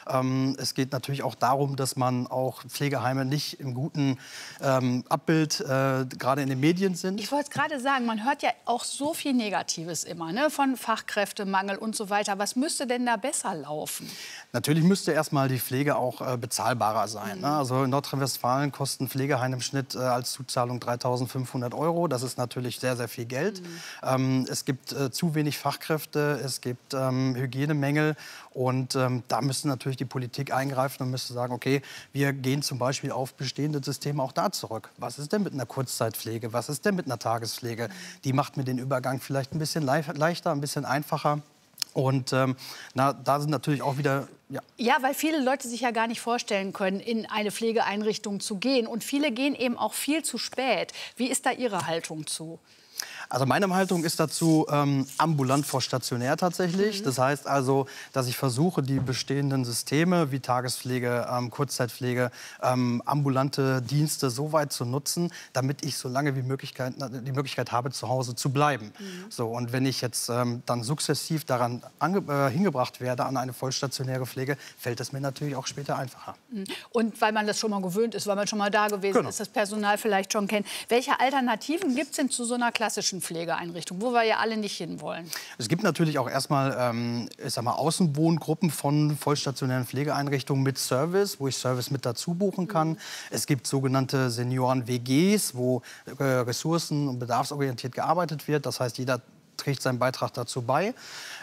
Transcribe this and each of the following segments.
Es geht natürlich auch darum, dass man auch Pflegeheime nicht im guten Abbild gerade in den Medien sind. Ich wollte es gerade sagen, man hört ja auch so viel Negatives immer, ne? Von Fachkräftemangel und so weiter. Was müsste denn da besser laufen? Natürlich müsste erstmal die Pflege auch bezahlbarer sein. Ne? Also in Nordrhein-Westfalen kosten Pflegeheime im Schnitt als Zuzahlung 3.500 €. Das ist natürlich sehr, sehr viel Geld. Es gibt zu wenig Fachkräfte, es gibt Hygienemängel. Und da müsste natürlich die Politik eingreifen und müsste sagen, okay, wir gehen zum Beispiel auf bestehende Systeme auch da zurück. Was ist denn mit einer Kurzzeitpflege? Was ist denn mit einer Tagespflege? Die macht mir den Übergang vielleicht ein bisschen leichter, ein bisschen einfacher. Und da sind natürlich auch wieder... Ja, weil viele Leute sich ja gar nicht vorstellen können, in eine Pflegeeinrichtung zu gehen. Und viele gehen eben auch viel zu spät. Wie ist da Ihre Haltung zu? Also meine Haltung ist dazu ambulant vor stationär tatsächlich. Das heißt also, dass ich versuche, die bestehenden Systeme wie Tagespflege, Kurzzeitpflege, ambulante Dienste so weit zu nutzen, damit ich so lange wie die Möglichkeit habe, zu Hause zu bleiben. So, und wenn ich jetzt dann sukzessiv daran hingebracht werde, an eine vollstationäre Pflege, fällt es mir natürlich auch später einfacher. Und weil man das schon mal gewöhnt ist, weil man schon mal da gewesen ist, das Personal vielleicht schon kennt. Welche Alternativen gibt es denn zu so einer klassischen Pflegeeinrichtung, wo wir ja alle nicht hinwollen? Es gibt natürlich auch erstmal Außenwohngruppen von vollstationären Pflegeeinrichtungen mit Service, wo ich Service mit dazu buchen kann. Es gibt sogenannte Senioren-WGs, wo ressourcen- und bedarfsorientiert gearbeitet wird. Das heißt, jeder trägt seinen Beitrag dazu bei.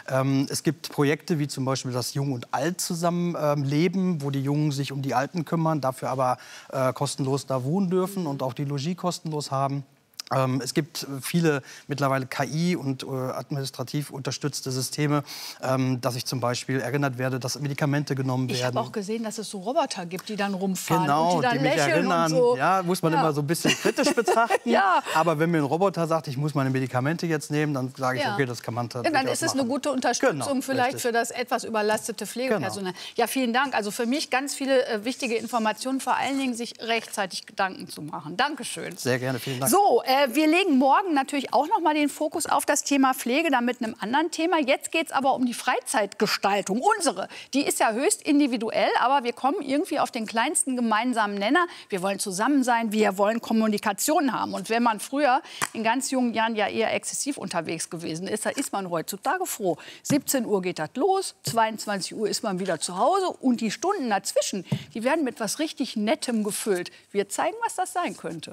Es gibt Projekte wie zum Beispiel das Jung und Alt zusammenleben, wo die Jungen sich um die Alten kümmern, dafür aber kostenlos da wohnen dürfen und auch die Logis kostenlos haben. Es gibt viele mittlerweile KI- und administrativ unterstützte Systeme, dass ich zum Beispiel erinnert werde, dass Medikamente genommen werden. Ich habe auch gesehen, dass es so Roboter gibt, die dann rumfahren genau, und die dann die mich lächeln erinnern. und so. Ja, muss man immer so ein bisschen kritisch betrachten. Ja. Aber wenn mir ein Roboter sagt, ich muss meine Medikamente jetzt nehmen, dann sage ich, okay, das kann man tatsächlich dann ist es eine gute Unterstützung vielleicht für das etwas überlastete Pflegepersonal. Ja, vielen Dank. Also für mich ganz viele wichtige Informationen, vor allen Dingen sich rechtzeitig Gedanken zu machen. Dankeschön. Sehr gerne, vielen Dank. So, wir legen morgen natürlich auch noch mal den Fokus auf das Thema Pflege, dann mit einem anderen Thema. Jetzt geht es aber um die Freizeitgestaltung, unsere. Die ist ja höchst individuell, aber wir kommen irgendwie auf den kleinsten gemeinsamen Nenner. Wir wollen zusammen sein, wir wollen Kommunikation haben. Und wenn man früher in ganz jungen Jahren ja eher exzessiv unterwegs gewesen ist, da ist man heutzutage froh. 17 Uhr geht das los, 22 Uhr ist man wieder zu Hause und die Stunden dazwischen, die werden mit was richtig Nettem gefüllt. Wir zeigen, was das sein könnte.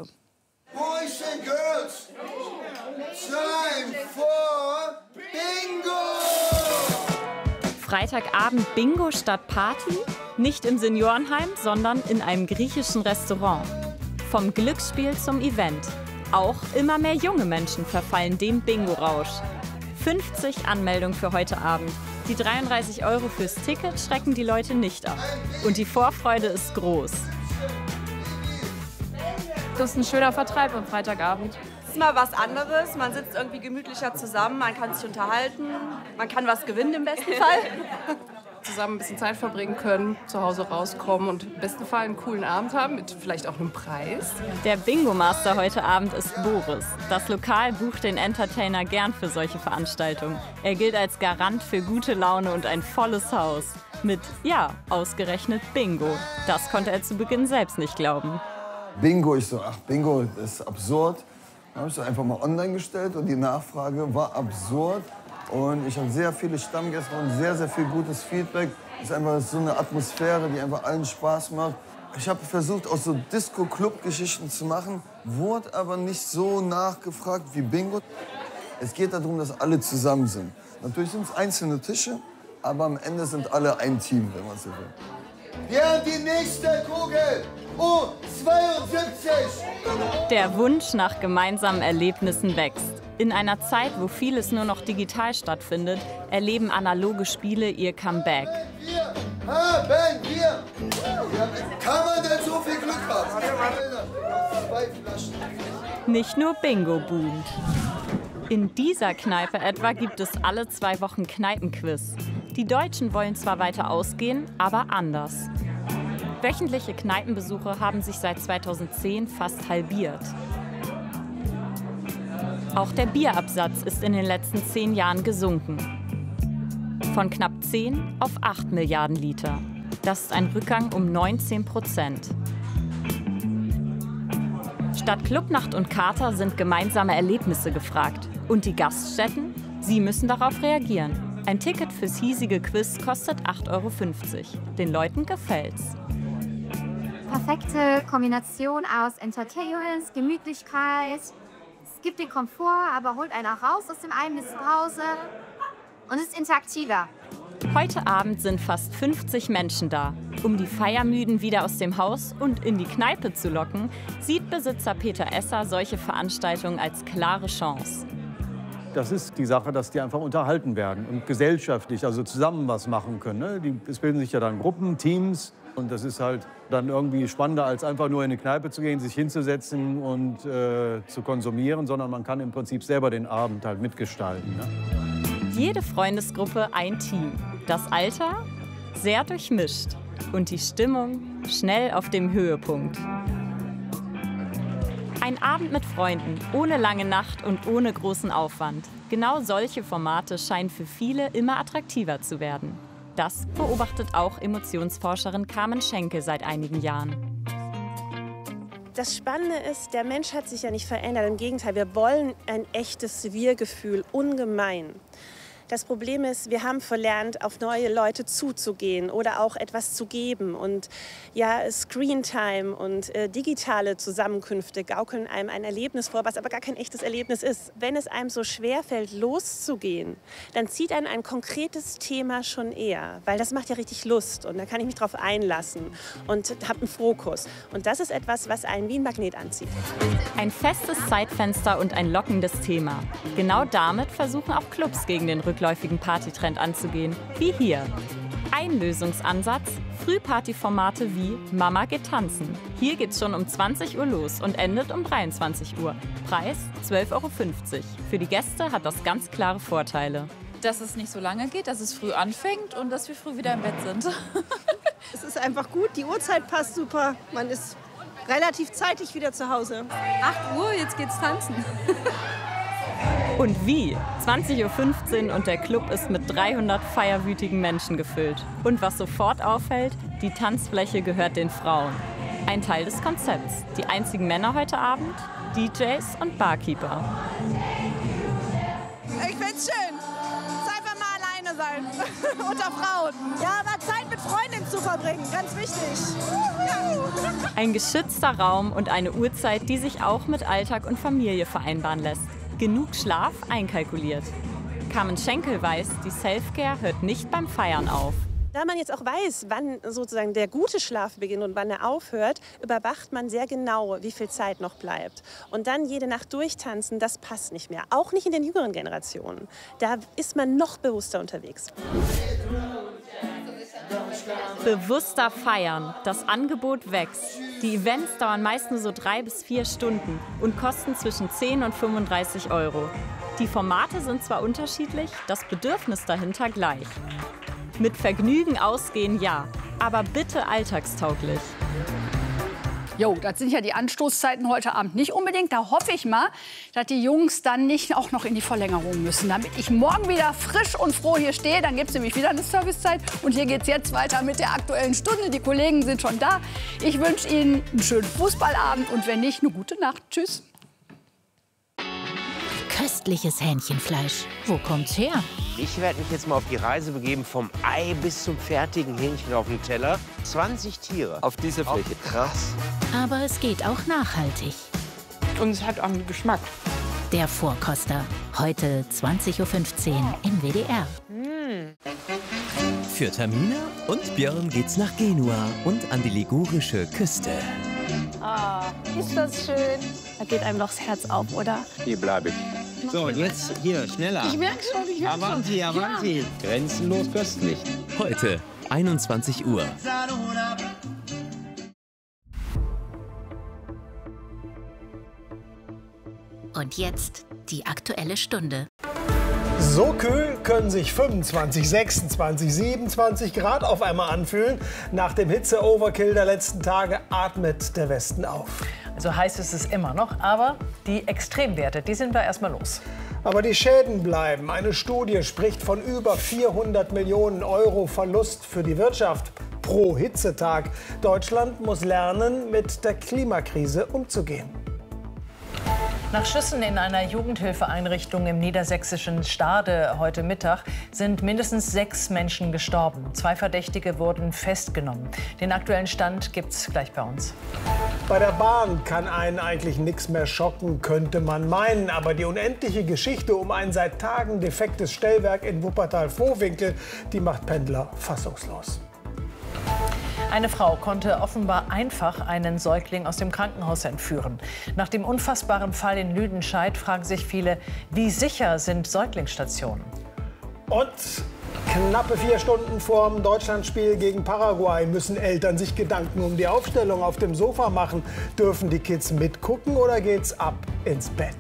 Boys and girls, time for Bingo! Freitagabend Bingo statt Party? Nicht im Seniorenheim, sondern in einem griechischen Restaurant. Vom Glücksspiel zum Event. Auch immer mehr junge Menschen verfallen dem Bingo-Rausch. 50 Anmeldungen für heute Abend. Die 33 € fürs Ticket schrecken die Leute nicht ab. Und die Vorfreude ist groß. Das ist ein schöner Vertreib am Freitagabend. Es ist mal was anderes. Man sitzt irgendwie gemütlicher zusammen, man kann sich unterhalten, man kann was gewinnen im besten Fall. Zusammen ein bisschen Zeit verbringen können, zu Hause rauskommen und im besten Fall einen coolen Abend haben, mit vielleicht auch einem Preis. Der Bingo-Master heute Abend ist Boris. Das Lokal bucht den Entertainer gern für solche Veranstaltungen. Er gilt als Garant für gute Laune und ein volles Haus. Mit, ja, ausgerechnet Bingo. Das konnte er zu Beginn selbst nicht glauben. Bingo, ich so, ach, Bingo, das ist absurd. Dann habe ich das einfach mal online gestellt und die Nachfrage war absurd. Und ich habe sehr viele Stammgäste und sehr, sehr viel gutes Feedback. Es ist einfach so eine Atmosphäre, die einfach allen Spaß macht. Ich habe versucht, auch so Disco-Club-Geschichten zu machen, wurde aber nicht so nachgefragt wie Bingo. Es geht darum, dass alle zusammen sind. Natürlich sind es einzelne Tische, aber am Ende sind alle ein Team, wenn man so will. Wir haben die nächste Kugel. U72. Der Wunsch nach gemeinsamen Erlebnissen wächst. In einer Zeit, wo vieles nur noch digital stattfindet, erleben analoge Spiele ihr Comeback. Haben wir. Kann man denn so viel Glück haben? 2 Flaschen. Nicht nur Bingo boomt. In dieser Kneipe etwa gibt es alle 2 Wochen Kneipenquiz. Die Deutschen wollen zwar weiter ausgehen, aber anders. Wöchentliche Kneipenbesuche haben sich seit 2010 fast halbiert. Auch der Bierabsatz ist in den letzten 10 Jahren gesunken. Von knapp 10 auf 8 Milliarden Liter. Das ist ein Rückgang um 19%. Statt Clubnacht und Kater sind gemeinsame Erlebnisse gefragt. Und die Gaststätten? Sie müssen darauf reagieren. Ein Ticket fürs hiesige Quiz kostet 8,50 €. Den Leuten gefällt's. Perfekte Kombination aus Entertainment, Gemütlichkeit. Es gibt den Komfort, aber holt einen auch raus aus dem eigenen Zuhause. Und es ist interaktiver. Heute Abend sind fast 50 Menschen da. Um die Feiermüden wieder aus dem Haus und in die Kneipe zu locken, sieht Besitzer Peter Esser solche Veranstaltungen als klare Chance. Das ist die Sache, dass die einfach unterhalten werden und gesellschaftlich, also zusammen was machen können. Ne? Es bilden sich ja dann Gruppen, Teams. Und das ist halt dann irgendwie spannender, als einfach nur in eine Kneipe zu gehen, sich hinzusetzen und zu konsumieren, sondern man kann im Prinzip selber den Abend halt mitgestalten. Ne? Jede Freundesgruppe ein Team. Das Alter sehr durchmischt und die Stimmung schnell auf dem Höhepunkt. Ein Abend mit Freunden, ohne lange Nacht und ohne großen Aufwand. Genau solche Formate scheinen für viele immer attraktiver zu werden. Das beobachtet auch Emotionsforscherin Carmen Schenkel seit einigen Jahren. Das Spannende ist, der Mensch hat sich ja nicht verändert. Im Gegenteil, wir wollen ein echtes Wir-Gefühl, ungemein. Das Problem ist, wir haben verlernt, auf neue Leute zuzugehen oder auch etwas zu geben. Und ja, Screentime und digitale Zusammenkünfte gaukeln einem ein Erlebnis vor, was aber gar kein echtes Erlebnis ist. Wenn es einem so schwerfällt, loszugehen, dann zieht einen ein konkretes Thema schon eher. Weil das macht ja richtig Lust und da kann ich mich drauf einlassen und habe einen Fokus. Und das ist etwas, was einen wie ein Magnet anzieht. Ein festes Zeitfenster und ein lockendes Thema. Genau damit versuchen auch Clubs gegen den rückläufigen Partytrend anzugehen, wie hier. Ein Lösungsansatz: Frühpartyformate wie Mama geht tanzen. Hier geht's schon um 20 Uhr los und endet um 23 Uhr. Preis 12,50 €. Für die Gäste hat das ganz klare Vorteile. Dass es nicht so lange geht, dass es früh anfängt und dass wir früh wieder im Bett sind. Es ist einfach gut, die Uhrzeit passt super. Man ist relativ zeitig wieder zu Hause. 8 Uhr, jetzt geht's tanzen. Und wie? 20:15 Uhr und der Club ist mit 300 feierwütigen Menschen gefüllt. Und was sofort auffällt, die Tanzfläche gehört den Frauen. Ein Teil des Konzepts. Die einzigen Männer heute Abend? DJs und Barkeeper. Ich find's schön. Einfach mal alleine sein. Unter Frauen. Ja, aber Zeit mit Freundinnen zu verbringen. Ganz wichtig. Ein geschützter Raum und eine Uhrzeit, die sich auch mit Alltag und Familie vereinbaren lässt. Genug Schlaf einkalkuliert. Carmen Schenkel weiß, die Selfcare hört nicht beim Feiern auf. Da man jetzt auch weiß, wann sozusagen der gute Schlaf beginnt und wann er aufhört, überwacht man sehr genau, wie viel Zeit noch bleibt. Und dann jede Nacht durchtanzen, das passt nicht mehr. Auch nicht in den jüngeren Generationen. Da ist man noch bewusster unterwegs. Bewusster feiern. Das Angebot wächst. Die Events dauern meist nur so 3 bis 4 Stunden und kosten zwischen 10 und 35 €. Die Formate sind zwar unterschiedlich, das Bedürfnis dahinter gleich. Mit Vergnügen ausgehen, ja, aber bitte alltagstauglich. Jo, das sind ja die Anstoßzeiten heute Abend nicht unbedingt. Da hoffe ich mal, dass die Jungs dann nicht auch noch in die Verlängerung müssen, damit ich morgen wieder frisch und froh hier stehe. Dann gibt es nämlich wieder eine Servicezeit. Und hier geht es jetzt weiter mit der Aktuellen Stunde. Die Kollegen sind schon da. Ich wünsche Ihnen einen schönen Fußballabend und wenn nicht, eine gute Nacht. Tschüss. Köstliches Hähnchenfleisch. Wo kommt's her? Ich werde mich jetzt mal auf die Reise begeben, vom Ei bis zum fertigen Hähnchen auf dem Teller. 20 Tiere. Auf diese Fläche. Krass. Aber es geht auch nachhaltig. Und es hat auch einen Geschmack. Der Vorkoster. Heute 20:15 Uhr im WDR. Für Tamina und Björn geht's nach Genua und an die ligurische Küste. Ah, ist das schön. Da geht einem doch das Herz auf, oder? Hier bleibe ich. So, jetzt hier, schneller. Ich merke schon, ich merke schon. Avanti, Avanti. Ja. Grenzenlos köstlich. Heute, 21 Uhr. Und jetzt die Aktuelle Stunde. So kühl können sich 25, 26, 27 Grad auf einmal anfühlen. Nach dem Hitze-Overkill der letzten Tage atmet der Westen auf. So heiß ist es immer noch, aber die Extremwerte, die sind wir erstmal los. Aber die Schäden bleiben. Eine Studie spricht von über 400 Millionen € Verlust für die Wirtschaft. pro Hitzetag. Deutschland muss lernen, mit der Klimakrise umzugehen. Nach Schüssen in einer Jugendhilfeeinrichtung im niedersächsischen Stade heute Mittag sind mindestens 6 Menschen gestorben. 2 Verdächtige wurden festgenommen. Den aktuellen Stand gibt's gleich bei uns. Bei der Bahn kann einen eigentlich nichts mehr schocken, könnte man meinen. Aber die unendliche Geschichte um ein seit Tagen defektes Stellwerk in Wuppertal-Vohwinkel, die macht Pendler fassungslos. Eine Frau konnte offenbar einfach einen Säugling aus dem Krankenhaus entführen. Nach dem unfassbaren Fall in Lüdenscheid fragen sich viele, wie sicher sind Säuglingsstationen? Und knappe 4 Stunden vorm Deutschlandspiel gegen Paraguay müssen Eltern sich Gedanken um die Aufstellung auf dem Sofa machen. Dürfen die Kids mitgucken oder geht's ab ins Bett?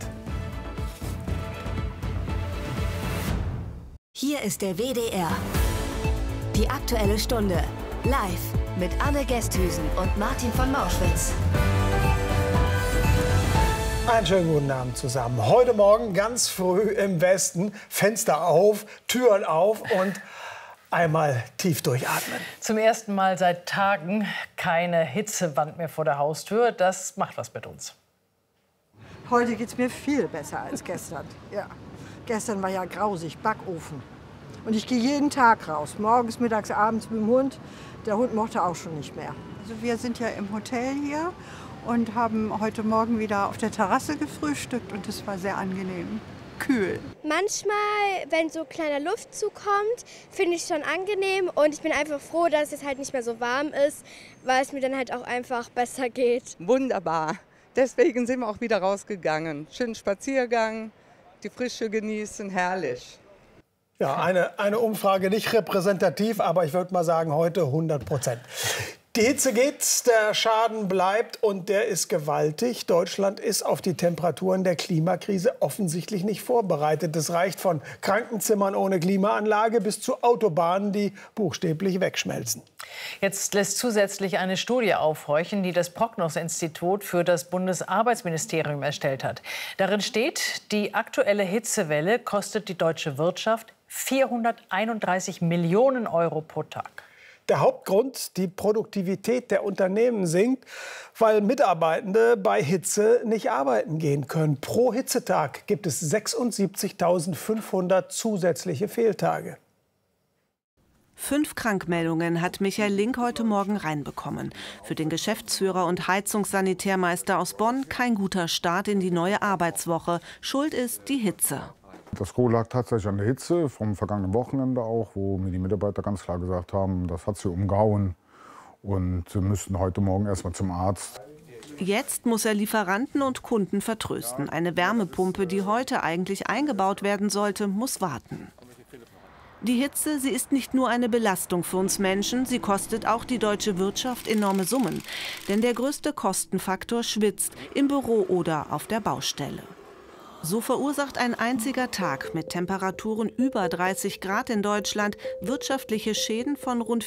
Hier ist der WDR. Die Aktuelle Stunde. Live mit Anne Gesthüsen und Martin von Mauschwitz. Einen schönen guten Abend zusammen. Heute Morgen ganz früh im Westen, Fenster auf, Türen auf und einmal tief durchatmen. Zum ersten Mal seit Tagen keine Hitzewand mehr vor der Haustür. Das macht was mit uns. Heute geht es mir viel besser als gestern. Ja. Gestern war ja grausig, Backofen. Und ich gehe jeden Tag raus, morgens, mittags, abends mit dem Hund. Der Hund mochte auch schon nicht mehr. Also wir sind ja im Hotel hier und haben heute Morgen wieder auf der Terrasse gefrühstückt und es war sehr angenehm, kühl. Manchmal, wenn so kleiner Luftzug kommt, finde ich es schon angenehm und ich bin einfach froh, dass es halt nicht mehr so warm ist, weil es mir dann halt auch einfach besser geht. Wunderbar. Deswegen sind wir auch wieder rausgegangen. Schönen Spaziergang, die Frische genießen, herrlich. Ja, eine Umfrage nicht repräsentativ, aber ich würde mal sagen, heute 100%. Die Hitze geht, der Schaden bleibt und der ist gewaltig. Deutschland ist auf die Temperaturen der Klimakrise offensichtlich nicht vorbereitet. Das reicht von Krankenzimmern ohne Klimaanlage bis zu Autobahnen, die buchstäblich wegschmelzen. Jetzt lässt zusätzlich eine Studie aufhorchen, die das Prognos-Institut für das Bundesarbeitsministerium erstellt hat. Darin steht, die aktuelle Hitzewelle kostet die deutsche Wirtschaft 431 Millionen Euro pro Tag. Der Hauptgrund, die Produktivität der Unternehmen sinkt, weil Mitarbeitende bei Hitze nicht arbeiten gehen können. Pro Hitzetag gibt es 76.500 zusätzliche Fehltage. 5 Krankmeldungen hat Michael Link heute Morgen reinbekommen. Für den Geschäftsführer und Heizungssanitärmeister aus Bonn kein guter Start in die neue Arbeitswoche. Schuld ist die Hitze. Das Gros lag tatsächlich an der Hitze vom vergangenen Wochenende auch, wo mir die Mitarbeiter ganz klar gesagt haben, das hat sie umgehauen und sie müssten heute Morgen erst mal zum Arzt. Jetzt muss er Lieferanten und Kunden vertrösten. Eine Wärmepumpe, die heute eigentlich eingebaut werden sollte, muss warten. Die Hitze, sie ist nicht nur eine Belastung für uns Menschen, sie kostet auch die deutsche Wirtschaft enorme Summen. Denn der größte Kostenfaktor schwitzt, im Büro oder auf der Baustelle. So verursacht ein einziger Tag mit Temperaturen über 30 Grad in Deutschland wirtschaftliche Schäden von rund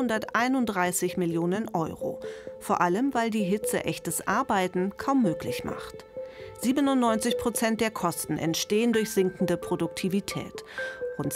431 Millionen Euro. Vor allem, weil die Hitze echtes Arbeiten kaum möglich macht. 97% der Kosten entstehen durch sinkende Produktivität. Rund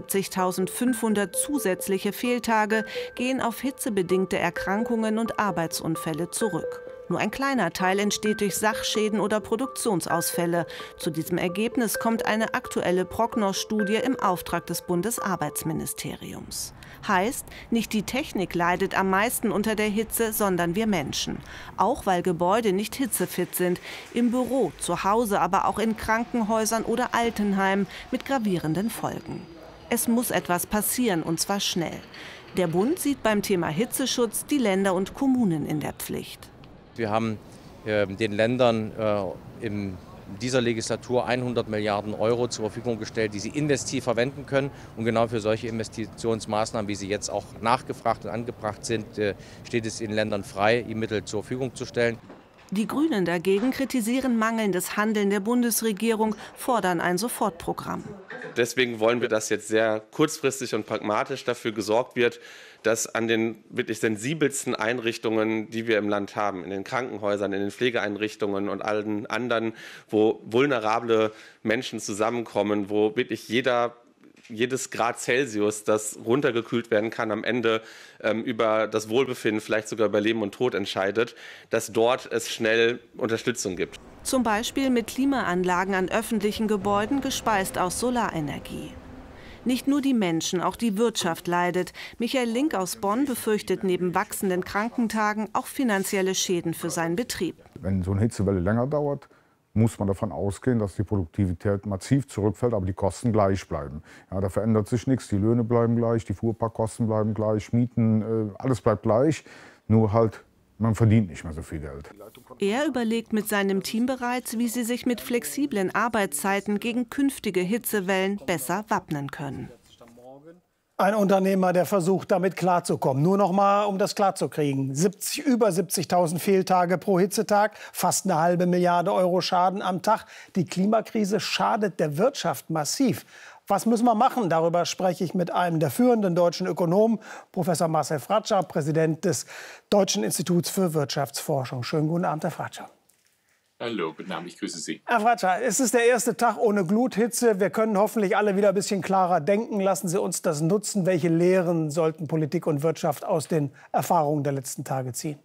76.500 zusätzliche Fehltage gehen auf hitzebedingte Erkrankungen und Arbeitsunfälle zurück. Nur ein kleiner Teil entsteht durch Sachschäden oder Produktionsausfälle. Zu diesem Ergebnis kommt eine aktuelle Prognos-Studie im Auftrag des Bundesarbeitsministeriums. Heißt, nicht die Technik leidet am meisten unter der Hitze, sondern wir Menschen. Auch weil Gebäude nicht hitzefit sind. Im Büro, zu Hause, aber auch in Krankenhäusern oder Altenheimen mit gravierenden Folgen. Es muss etwas passieren, und zwar schnell. Der Bund sieht beim Thema Hitzeschutz die Länder und Kommunen in der Pflicht. Wir haben den Ländern in dieser Legislatur 100 Milliarden Euro zur Verfügung gestellt, die sie investiv verwenden können. Und genau für solche Investitionsmaßnahmen, wie sie jetzt auch nachgefragt und angebracht sind, steht es den Ländern frei, die Mittel zur Verfügung zu stellen. Die Grünen dagegen kritisieren mangelndes Handeln der Bundesregierung, fordern ein Sofortprogramm. Deswegen wollen wir, dass jetzt sehr kurzfristig und pragmatisch dafür gesorgt wird, dass an den wirklich sensibelsten Einrichtungen, die wir im Land haben, in den Krankenhäusern, in den Pflegeeinrichtungen und allen anderen, wo vulnerable Menschen zusammenkommen, wo wirklich jeder jedes Grad Celsius, das runtergekühlt werden kann, am Ende über das Wohlbefinden, vielleicht sogar über Leben und Tod entscheidet, dass dort es schnell Unterstützung gibt. Zum Beispiel mit Klimaanlagen an öffentlichen Gebäuden, gespeist aus Solarenergie. Nicht nur die Menschen, auch die Wirtschaft leidet. Michael Link aus Bonn befürchtet neben wachsenden Krankentagen auch finanzielle Schäden für seinen Betrieb. Wenn so eine Hitzewelle länger dauert, muss man davon ausgehen, dass die Produktivität massiv zurückfällt, aber die Kosten gleich bleiben. Ja, da verändert sich nichts, die Löhne bleiben gleich, die Fuhrparkkosten bleiben gleich, Mieten, alles bleibt gleich, nur halt, man verdient nicht mehr so viel Geld. Er überlegt mit seinem Team bereits, wie sie sich mit flexiblen Arbeitszeiten gegen künftige Hitzewellen besser wappnen können. Ein Unternehmer, der versucht, damit klarzukommen. Nur noch mal, um das klarzukriegen. Über 70.000 Fehltage pro Hitzetag, fast eine halbe Milliarde Euro Schaden am Tag. Die Klimakrise schadet der Wirtschaft massiv. Was müssen wir machen? Darüber spreche ich mit einem der führenden deutschen Ökonomen, Professor Marcel Fratscher, Präsident des Deutschen Instituts für Wirtschaftsforschung. Schönen guten Abend, Herr Fratscher. Hallo, guten Abend, ich grüße Sie. Herr Fratscher, es ist der erste Tag ohne Gluthitze. Wir können hoffentlich alle wieder ein bisschen klarer denken. Lassen Sie uns das nutzen. Welche Lehren sollten Politik und Wirtschaft aus den Erfahrungen der letzten Tage ziehen?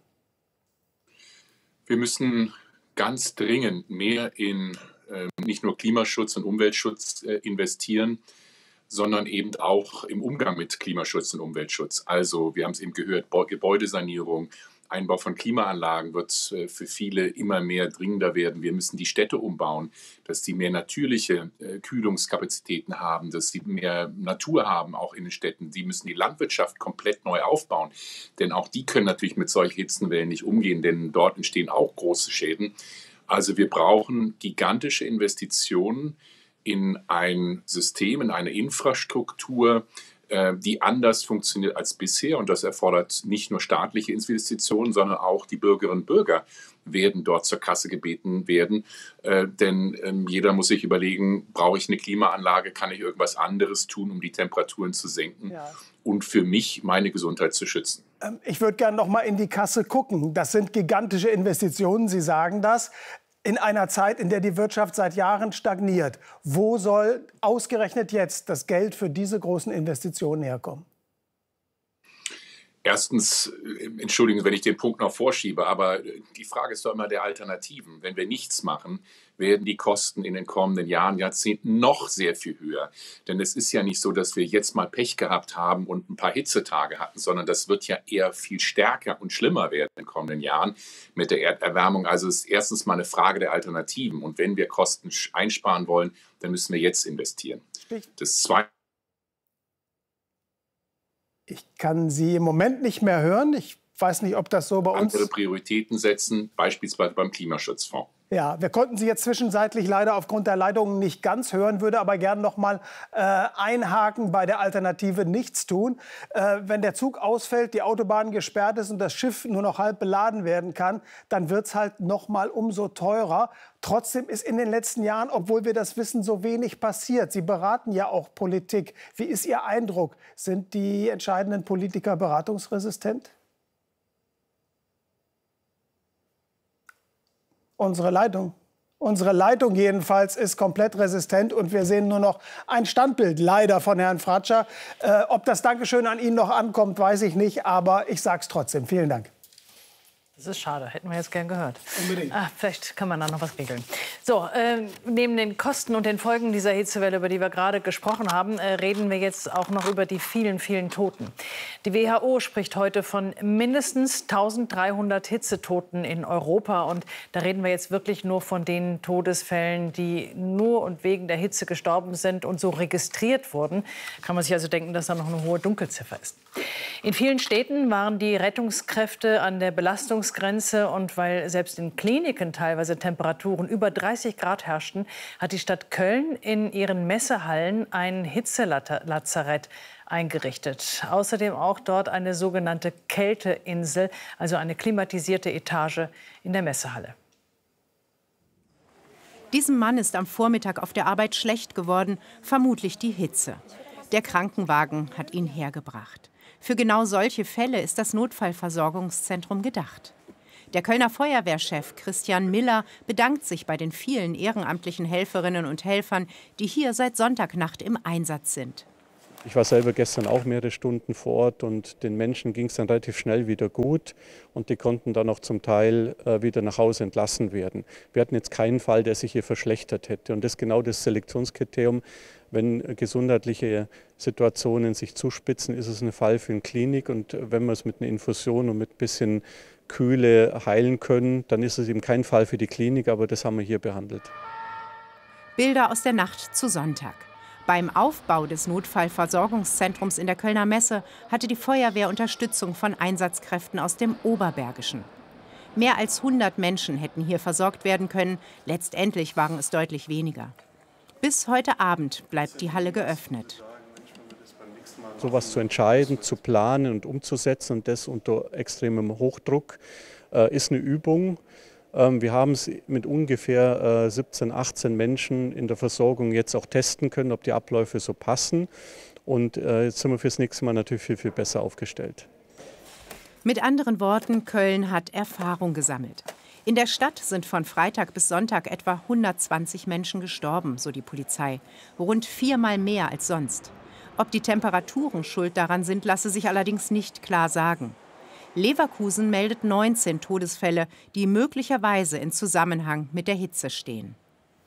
Wir müssen ganz dringend mehr in nicht nur Klimaschutz und Umweltschutz investieren, sondern eben auch im Umgang mit Klimaschutz und Umweltschutz. Also, wir haben es eben gehört, Gebäudesanierung, Einbau von Klimaanlagen wird für viele immer mehr dringender werden. Wir müssen die Städte umbauen, dass sie mehr natürliche Kühlungskapazitäten haben, dass sie mehr Natur haben, auch in den Städten. Sie müssen die Landwirtschaft komplett neu aufbauen, denn auch die können natürlich mit solchen Hitzenwellen nicht umgehen, denn dort entstehen auch große Schäden. Also wir brauchen gigantische Investitionen in ein System, in eine Infrastruktur, die anders funktioniert als bisher. Und das erfordert nicht nur staatliche Investitionen, sondern auch die Bürgerinnen und Bürger werden dort zur Kasse gebeten werden. Denn jeder muss sich überlegen, brauche ich eine Klimaanlage, kann ich irgendwas anderes tun, um die Temperaturen zu senken und für mich meine Gesundheit zu schützen. Ich würde gerne noch mal in die Kasse gucken. Das sind gigantische Investitionen, Sie sagen das. In einer Zeit, in der die Wirtschaft seit Jahren stagniert. Wo soll ausgerechnet jetzt das Geld für diese großen Investitionen herkommen? Erstens, entschuldigen Sie, wenn ich den Punkt noch vorschiebe, aber die Frage ist doch immer der Alternativen. Wenn wir nichts machen, werden die Kosten in den kommenden Jahren, Jahrzehnten noch sehr viel höher. Denn es ist ja nicht so, dass wir jetzt mal Pech gehabt haben und ein paar Hitzetage hatten, sondern das wird ja eher viel stärker und schlimmer werden in den kommenden Jahren mit der Erderwärmung. Also es ist erstens mal eine Frage der Alternativen. Und wenn wir Kosten einsparen wollen, dann müssen wir jetzt investieren. Das Zweite. Ich kann Sie im Moment nicht mehr hören. Ich weiß nicht, ob das so bei uns... Andere Prioritäten setzen, beispielsweise beim Klimaschutzfonds. Ja, wir konnten Sie jetzt zwischenzeitlich leider aufgrund der Leitungen nicht ganz hören, würde aber gerne noch mal einhaken bei der Alternative nichts tun. Wenn der Zug ausfällt, die Autobahn gesperrt ist und das Schiff nur noch halb beladen werden kann, dann wird es halt noch mal umso teurer. Trotzdem ist in den letzten Jahren, obwohl wir das wissen, so wenig passiert. Sie beraten ja auch Politik. Wie ist Ihr Eindruck? Sind die entscheidenden Politiker beratungsresistent? Unsere Leitung jedenfalls ist komplett resistent und wir sehen nur noch ein Standbild, leider, von Herrn Fratscher. Ob das Dankeschön an ihn noch ankommt, weiß ich nicht, aber ich sage es trotzdem. Vielen Dank. Das ist schade, hätten wir jetzt gern gehört. Unbedingt. Vielleicht kann man da noch was regeln. So, neben den Kosten und den Folgen dieser Hitzewelle, über die wir gerade gesprochen haben, reden wir jetzt auch noch über die vielen, vielen Toten. Die WHO spricht heute von mindestens 1300 Hitzetoten in Europa. Und da reden wir jetzt wirklich nur von den Todesfällen, die nur und wegen der Hitze gestorben sind und so registriert wurden. Kann man sich also denken, dass da noch eine hohe Dunkelziffer ist. In vielen Städten waren die Rettungskräfte an der Belastungsgrenze. Und weil selbst in Kliniken teilweise Temperaturen über 30 Grad herrschten, hat die Stadt Köln in ihren Messehallen ein Hitzelazarett eingerichtet. Außerdem auch dort eine sogenannte Kälteinsel, also eine klimatisierte Etage in der Messehalle. Diesem Mann ist am Vormittag auf der Arbeit schlecht geworden, vermutlich die Hitze. Der Krankenwagen hat ihn hergebracht. Für genau solche Fälle ist das Notfallversorgungszentrum gedacht. Der Kölner Feuerwehrchef Christian Miller bedankt sich bei den vielen ehrenamtlichen Helferinnen und Helfern, die hier seit Sonntagnacht im Einsatz sind. Ich war selber gestern auch mehrere Stunden vor Ort und den Menschen ging es dann relativ schnell wieder gut und die konnten dann auch zum Teil wieder nach Hause entlassen werden. Wir hatten jetzt keinen Fall, der sich hier verschlechtert hätte und das ist genau das Selektionskriterium. Wenn gesundheitliche Situationen sich zuspitzen, ist es ein Fall für eine Klinik und wenn wir es mit einer Infusion und mit ein bisschen Kühle heilen können, dann ist es eben kein Fall für die Klinik, aber das haben wir hier behandelt. Bilder aus der Nacht zu Sonntag. Beim Aufbau des Notfallversorgungszentrums in der Kölner Messe hatte die Feuerwehr Unterstützung von Einsatzkräften aus dem Oberbergischen. Mehr als 100 Menschen hätten hier versorgt werden können, letztendlich waren es deutlich weniger. Bis heute Abend bleibt die Halle geöffnet. Sowas zu entscheiden, zu planen und umzusetzen und das unter extremem Hochdruck ist eine Übung. Wir haben es mit ungefähr 17, 18 Menschen in der Versorgung jetzt auch testen können, ob die Abläufe so passen. Und jetzt sind wir fürs nächste Mal natürlich viel, viel besser aufgestellt. Mit anderen Worten, Köln hat Erfahrung gesammelt. In der Stadt sind von Freitag bis Sonntag etwa 120 Menschen gestorben, so die Polizei. Rund 4-mal mehr als sonst. Ob die Temperaturen schuld daran sind, lasse sich allerdings nicht klar sagen. Leverkusen meldet 19 Todesfälle, die möglicherweise in Zusammenhang mit der Hitze stehen.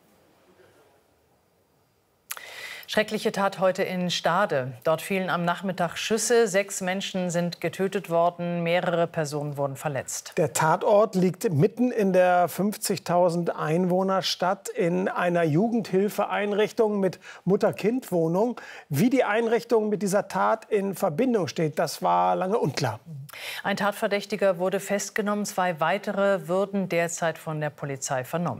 Schreckliche Tat heute in Stade. Dort fielen am Nachmittag Schüsse. 6 Menschen sind getötet worden, mehrere Personen wurden verletzt. Der Tatort liegt mitten in der 50.000 Einwohnerstadt in einer Jugendhilfeeinrichtung mit Mutter-Kind-Wohnung. Wie die Einrichtung mit dieser Tat in Verbindung steht, das war lange unklar. Ein Tatverdächtiger wurde festgenommen. 2 weitere würden derzeit von der Polizei vernommen.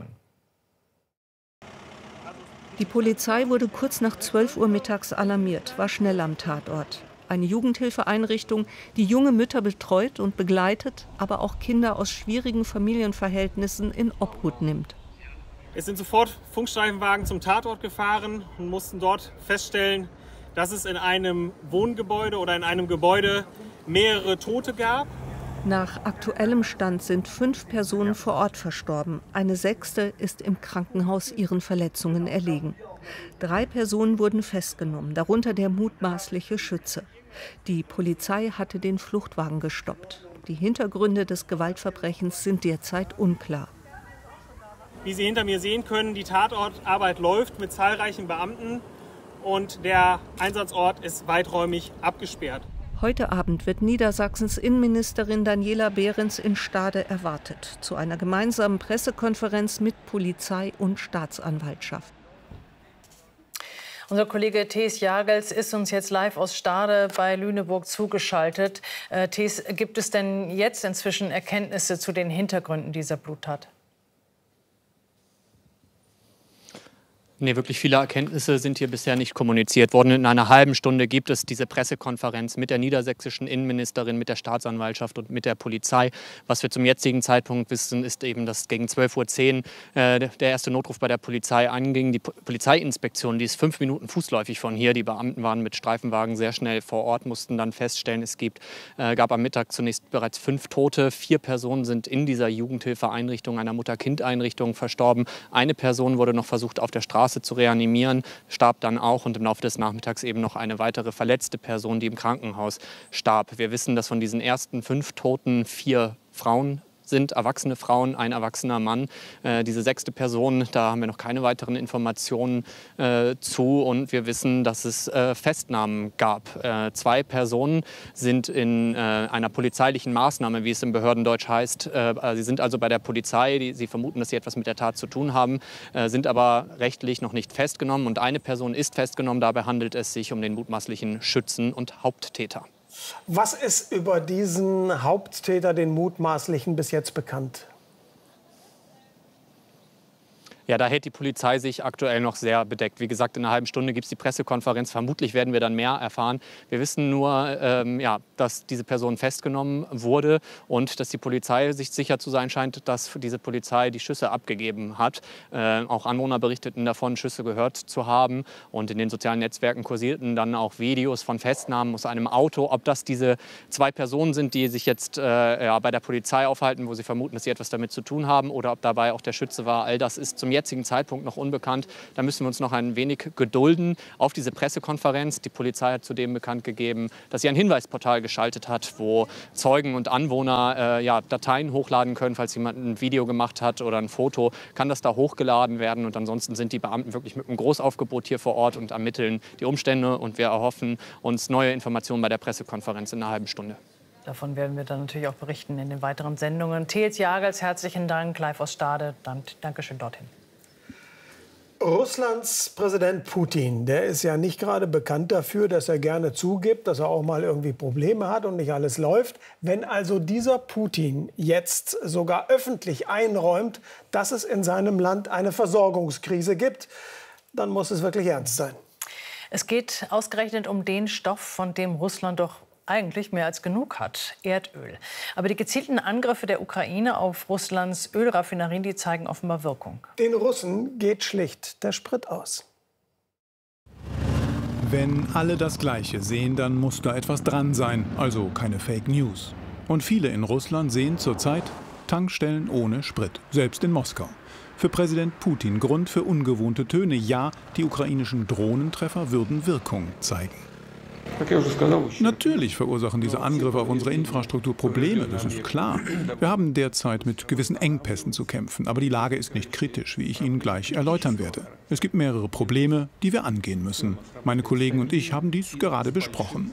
Die Polizei wurde kurz nach 12 Uhr mittags alarmiert, war schnell am Tatort. Eine Jugendhilfeeinrichtung, die junge Mütter betreut und begleitet, aber auch Kinder aus schwierigen Familienverhältnissen in Obhut nimmt. Es sind sofort Funkstreifenwagen zum Tatort gefahren und mussten dort feststellen, dass es in einem Wohngebäude oder in einem Gebäude mehrere Tote gab. Nach aktuellem Stand sind 5 Personen vor Ort verstorben. Eine 6. ist im Krankenhaus ihren Verletzungen erlegen. 3 Personen wurden festgenommen, darunter der mutmaßliche Schütze. Die Polizei hatte den Fluchtwagen gestoppt. Die Hintergründe des Gewaltverbrechens sind derzeit unklar. Wie Sie hinter mir sehen können, die Tatortarbeit läuft mit zahlreichen Beamten und der Einsatzort ist weiträumig abgesperrt. Heute Abend wird Niedersachsens Innenministerin Daniela Behrens in Stade erwartet, zu einer gemeinsamen Pressekonferenz mit Polizei und Staatsanwaltschaft. Unser Kollege Thees Jagels ist uns jetzt live aus Stade bei Lüneburg zugeschaltet. Thees, gibt es denn jetzt inzwischen Erkenntnisse zu den Hintergründen dieser Bluttat? Nee, wirklich viele Erkenntnisse sind hier bisher nicht kommuniziert worden. In einer halben Stunde gibt es diese Pressekonferenz mit der niedersächsischen Innenministerin, mit der Staatsanwaltschaft und mit der Polizei. Was wir zum jetzigen Zeitpunkt wissen, ist eben, dass gegen 12:10 Uhr der erste Notruf bei der Polizei anging. Die Polizeiinspektion, die ist 5 Minuten fußläufig von hier. Die Beamten waren mit Streifenwagen sehr schnell vor Ort, mussten dann feststellen, es gab am Mittag zunächst bereits 5 Tote. 4 Personen sind in dieser Jugendhilfeeinrichtung, einer Mutter-Kind-Einrichtung, verstorben. Eine Person wurde noch versucht, auf der Straße zu reanimieren, starb dann auch und im Laufe des Nachmittags eben noch eine weitere verletzte Person, die im Krankenhaus starb. Wir wissen, dass von diesen ersten 5 Toten 4 Frauen sind, erwachsene Frauen, ein erwachsener Mann. Diese 6. Person, da haben wir noch keine weiteren Informationen zu und wir wissen, dass es Festnahmen gab. 2 Personen sind in einer polizeilichen Maßnahme, wie es im Behördendeutsch heißt. Sie sind also bei der Polizei, sie vermuten, dass sie etwas mit der Tat zu tun haben, sind aber rechtlich noch nicht festgenommen und eine Person ist festgenommen. Dabei handelt es sich um den mutmaßlichen Schützen und Haupttäter. Was ist über diesen Haupttäter, den mutmaßlichen, bis jetzt bekannt? Ja, da hält die Polizei sich aktuell noch sehr bedeckt. Wie gesagt, in einer halben Stunde gibt es die Pressekonferenz. Vermutlich werden wir dann mehr erfahren. Wir wissen nur, dass diese Person festgenommen wurde und dass die Polizei sich sicher zu sein scheint, dass diese Polizei die Schüsse abgegeben hat. Auch Anwohner berichteten davon, Schüsse gehört zu haben. Und in den sozialen Netzwerken kursierten dann auch Videos von Festnahmen aus einem Auto. Ob das diese 2 Personen sind, die sich jetzt bei der Polizei aufhalten, wo sie vermuten, dass sie etwas damit zu tun haben, oder ob dabei auch der Schütze war, all das ist zum jetzigen Zeitpunkt noch unbekannt. Da müssen wir uns noch ein wenig gedulden auf diese Pressekonferenz. Die Polizei hat zudem bekannt gegeben, dass sie ein Hinweisportal geschaltet hat, wo Zeugen und Anwohner Dateien hochladen können. Falls jemand ein Video gemacht hat oder ein Foto, kann das da hochgeladen werden. Und ansonsten sind die Beamten wirklich mit einem Großaufgebot hier vor Ort und ermitteln die Umstände. Und wir erhoffen uns neue Informationen bei der Pressekonferenz in einer halben Stunde. Davon werden wir dann natürlich auch berichten in den weiteren Sendungen. Thiels Jagels, herzlichen Dank, live aus Stade. Dankeschön dorthin. Russlands Präsident Putin, der ist ja nicht gerade bekannt dafür, dass er gerne zugibt, dass er auch mal irgendwie Probleme hat und nicht alles läuft. Wenn also dieser Putin jetzt sogar öffentlich einräumt, dass es in seinem Land eine Versorgungskrise gibt, dann muss es wirklich ernst sein. Es geht ausgerechnet um den Stoff, von dem Russland doch eigentlich mehr als genug hat, Erdöl. Aber die gezielten Angriffe der Ukraine auf Russlands Ölraffinerien, die zeigen offenbar Wirkung. Den Russen geht schlicht der Sprit aus. Wenn alle das Gleiche sehen, dann muss da etwas dran sein, also keine Fake News. Und viele in Russland sehen zurzeit Tankstellen ohne Sprit, selbst in Moskau. Für Präsident Putin Grund für ungewohnte Töne. Ja, die ukrainischen Drohnentreffer würden Wirkung zeigen. Natürlich verursachen diese Angriffe auf unsere Infrastruktur Probleme, das ist klar. Wir haben derzeit mit gewissen Engpässen zu kämpfen, aber die Lage ist nicht kritisch, wie ich Ihnen gleich erläutern werde. Es gibt mehrere Probleme, die wir angehen müssen. Meine Kollegen und ich haben dies gerade besprochen.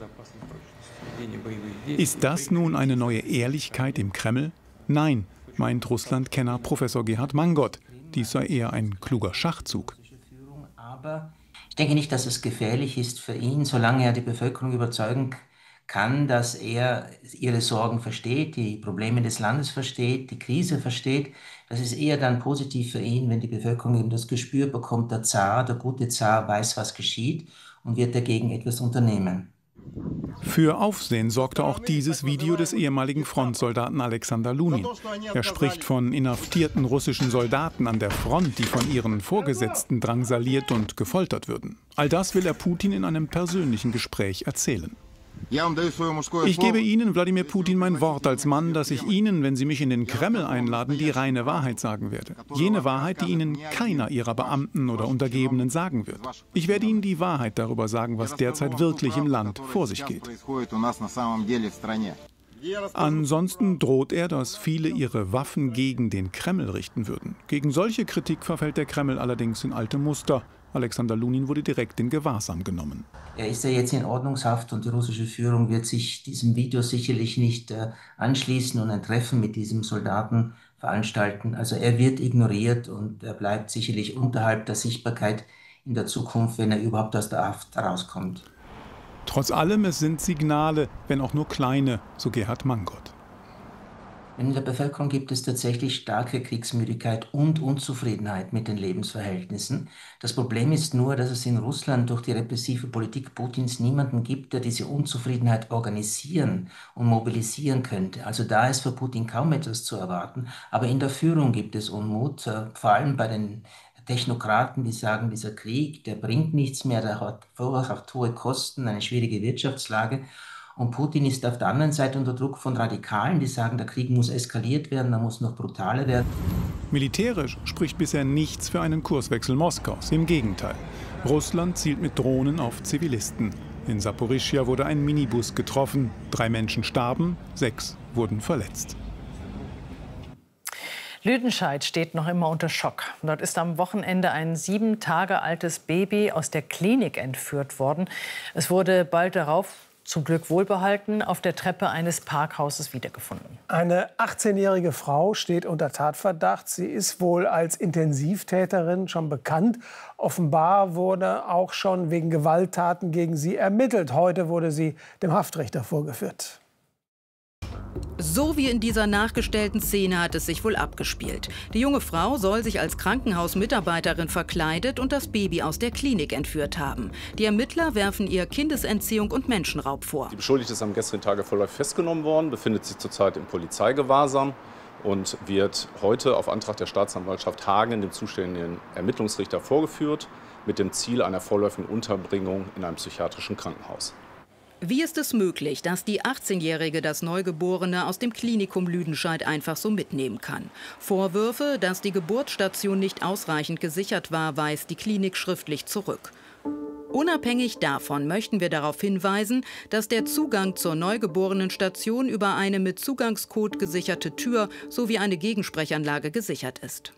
Ist das nun eine neue Ehrlichkeit im Kreml? Nein, meint Russland-Kenner Professor Gerhard Mangot. Dies sei eher ein kluger Schachzug. Ich denke nicht, dass es gefährlich ist für ihn, solange er die Bevölkerung überzeugen kann, dass er ihre Sorgen versteht, die Probleme des Landes versteht, die Krise versteht. Das ist eher dann positiv für ihn, wenn die Bevölkerung eben das Gespür bekommt, der Zar, der gute Zar weiß, was geschieht und wird dagegen etwas unternehmen. Für Aufsehen sorgte auch dieses Video des ehemaligen Frontsoldaten Alexander Lunin. Er spricht von inhaftierten russischen Soldaten an der Front, die von ihren Vorgesetzten drangsaliert und gefoltert würden. All das will er Putin in einem persönlichen Gespräch erzählen. Ich gebe Ihnen, Wladimir Putin, mein Wort als Mann, dass ich Ihnen, wenn Sie mich in den Kreml einladen, die reine Wahrheit sagen werde. Jene Wahrheit, die Ihnen keiner Ihrer Beamten oder Untergebenen sagen wird. Ich werde Ihnen die Wahrheit darüber sagen, was derzeit wirklich im Land vor sich geht. Ansonsten droht er, dass viele ihre Waffen gegen den Kreml richten würden. Gegen solche Kritik verfällt der Kreml allerdings in alte Muster. Alexander Lunin wurde direkt in Gewahrsam genommen. Er ist ja jetzt in Ordnungshaft und die russische Führung wird sich diesem Video sicherlich nicht anschließen und ein Treffen mit diesem Soldaten veranstalten. Also er wird ignoriert und er bleibt sicherlich unterhalb der Sichtbarkeit in der Zukunft, wenn er überhaupt aus der Haft herauskommt. Trotz allem, es sind Signale, wenn auch nur kleine, so Gerhard Mangot. In der Bevölkerung gibt es tatsächlich starke Kriegsmüdigkeit und Unzufriedenheit mit den Lebensverhältnissen. Das Problem ist nur, dass es in Russland durch die repressive Politik Putins niemanden gibt, der diese Unzufriedenheit organisieren und mobilisieren könnte. Also da ist für Putin kaum etwas zu erwarten. Aber in der Führung gibt es Unmut, vor allem bei den Technokraten, die sagen, dieser Krieg, der bringt nichts mehr, der verursacht hohe Kosten, eine schwierige Wirtschaftslage. Und Putin ist auf der anderen Seite unter Druck von Radikalen, die sagen, der Krieg muss eskaliert werden, er muss noch brutaler werden. Militärisch spricht bisher nichts für einen Kurswechsel Moskaus. Im Gegenteil. Russland zielt mit Drohnen auf Zivilisten. In Saporischschja wurde ein Minibus getroffen. 3 Menschen starben, 6 wurden verletzt. Lüdenscheid steht noch immer unter Schock. Dort ist am Wochenende ein 7 Tage altes Baby aus der Klinik entführt worden. Es wurde bald darauf, zum Glück wohlbehalten, auf der Treppe eines Parkhauses wiedergefunden. Eine 18-jährige Frau steht unter Tatverdacht. Sie ist wohl als Intensivtäterin schon bekannt. Offenbar wurde auch schon wegen Gewalttaten gegen sie ermittelt. Heute wurde sie dem Haftrichter vorgeführt. So wie in dieser nachgestellten Szene hat es sich wohl abgespielt. Die junge Frau soll sich als Krankenhausmitarbeiterin verkleidet und das Baby aus der Klinik entführt haben. Die Ermittler werfen ihr Kindesentziehung und Menschenraub vor. Die Beschuldigte ist am gestrigen Tage vorläufig festgenommen worden, befindet sich zurzeit im Polizeigewahrsam und wird heute auf Antrag der Staatsanwaltschaft Hagen dem zuständigen Ermittlungsrichter vorgeführt, mit dem Ziel einer vorläufigen Unterbringung in einem psychiatrischen Krankenhaus. Wie ist es möglich, dass die 18-Jährige das Neugeborene aus dem Klinikum Lüdenscheid einfach so mitnehmen kann? Vorwürfe, dass die Geburtsstation nicht ausreichend gesichert war, weist die Klinik schriftlich zurück. Unabhängig davon möchten wir darauf hinweisen, dass der Zugang zur Neugeborenenstation über eine mit Zugangscode gesicherte Tür sowie eine Gegensprechanlage gesichert ist.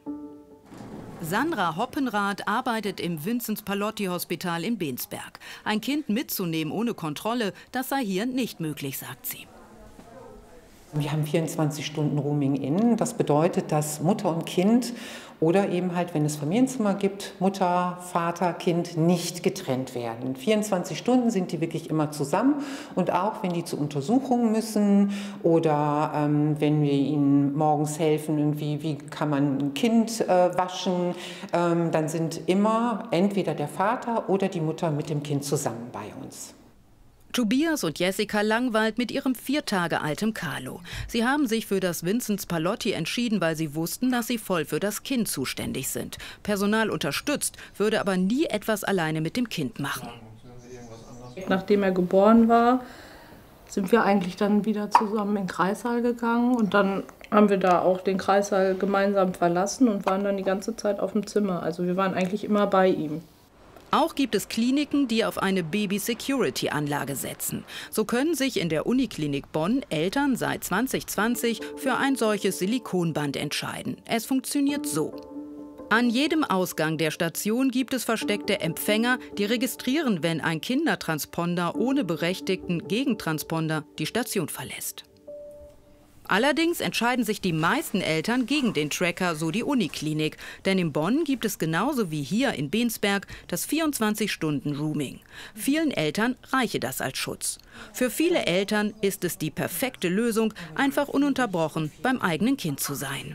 Sandra Hoppenrath arbeitet im Vinzenz-Pallotti-Hospital in Bensberg. Ein Kind mitzunehmen ohne Kontrolle, das sei hier nicht möglich, sagt sie. Wir haben 24 Stunden Rooming in. Das bedeutet, dass Mutter und Kind oder eben halt, wenn es Familienzimmer gibt, Mutter, Vater, Kind nicht getrennt werden. 24 Stunden sind die wirklich immer zusammen. Und auch wenn die zu Untersuchungen müssen oder wenn wir ihnen morgens helfen, irgendwie, wie kann man ein Kind waschen, dann sind immer entweder der Vater oder die Mutter mit dem Kind zusammen bei uns. Tobias und Jessica Langwald mit ihrem 4 Tage alten Carlo. Sie haben sich für das Vinzenz-Pallotti entschieden, weil sie wussten, dass sie voll für das Kind zuständig sind. Personal unterstützt, würde aber nie etwas alleine mit dem Kind machen. Nachdem er geboren war, sind wir eigentlich dann wieder zusammen in den Kreissaal gegangen. Und dann haben wir da auch den Kreissaal gemeinsam verlassen und waren dann die ganze Zeit auf dem Zimmer. Also wir waren eigentlich immer bei ihm. Auch gibt es Kliniken, die auf eine Baby-Security-Anlage setzen. So können sich in der Uniklinik Bonn Eltern seit 2020 für ein solches Silikonband entscheiden. Es funktioniert so. An jedem Ausgang der Station gibt es versteckte Empfänger, die registrieren, wenn ein Kindertransponder ohne berechtigten Gegentransponder die Station verlässt. Allerdings entscheiden sich die meisten Eltern gegen den Tracker, so die Uniklinik. Denn in Bonn gibt es genauso wie hier in Bensberg das 24-Stunden-Rooming. Vielen Eltern reiche das als Schutz. Für viele Eltern ist es die perfekte Lösung, einfach ununterbrochen beim eigenen Kind zu sein.